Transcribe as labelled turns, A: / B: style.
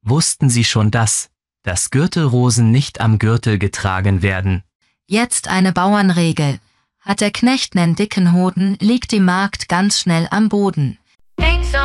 A: Wussten Sie schon dass Gürtelrosen nicht am Gürtel getragen werden?
B: Jetzt eine Bauernregel. Hat der Knecht nen dicken Hoden, liegt die Magd ganz schnell am Boden.